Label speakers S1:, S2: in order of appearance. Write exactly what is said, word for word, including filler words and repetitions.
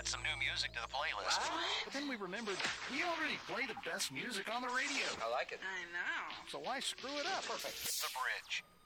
S1: some new music to the playlist.
S2: What?
S1: But then we remembered we already play the best music on the radio.
S2: I like it.
S3: I know.
S1: So why screw it up?
S2: Perfect.
S1: The Bridge.